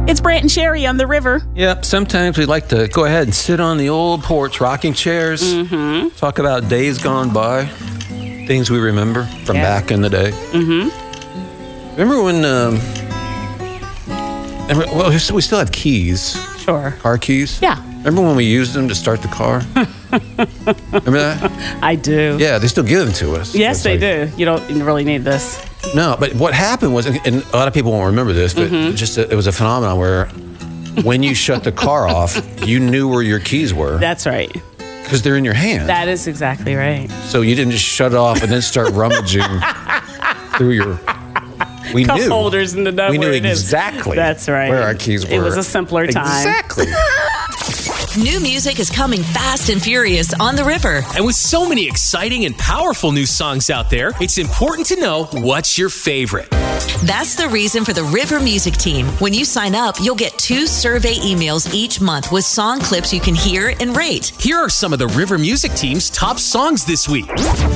It's Brant and Sherry on the river. Yep, sometimes we like to go ahead and sit on the old porch, rocking chairs, talk about days gone by, things we remember from back in the day. Remember when, we still have keys. Sure. Car keys? Yeah. Remember when we used them to start the car? Remember that? I do. Yeah, they still give them to us. Yes, they do. You don't really need this. No, but what happened was, and a lot of people won't remember this, but it was a phenomenon where when you shut the car off, you knew where your keys were. That's right. Because they're in your hand. That is exactly right. So you didn't just shut it off and then start rummaging through your... We Cup knew. holders in the know We knew where it is. exactly That's right. where our keys were. It was a simpler time. Exactly. New music is coming fast and furious on the river. And with so many exciting and powerful new songs out there, it's important to know what's your favorite. That's the reason for the River Music Team. When you sign up, you'll get 2 survey emails each month with song clips you can hear and rate. Here are some of the River Music Team's top songs this week.